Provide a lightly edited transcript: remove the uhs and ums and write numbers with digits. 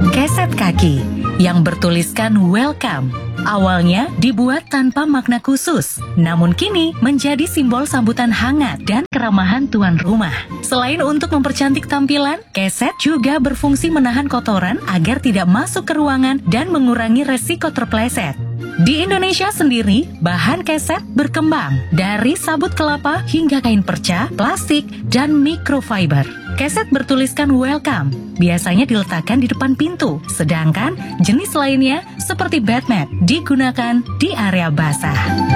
Keset kaki yang bertuliskan welcome. Awalnya dibuat tanpa makna khusus, namun kini menjadi simbol sambutan hangat dan keramahan tuan rumah. Selain untuk mempercantik tampilan, keset juga berfungsi menahan kotoran agar tidak masuk ke ruangan dan mengurangi resiko terpleset. Di Indonesia sendiri, bahan keset berkembang dari sabut kelapa hingga kain perca, plastik, dan microfiber. Keset bertuliskan welcome, biasanya diletakkan di depan pintu, sedangkan jenis lainnya seperti bed mat digunakan di area basah.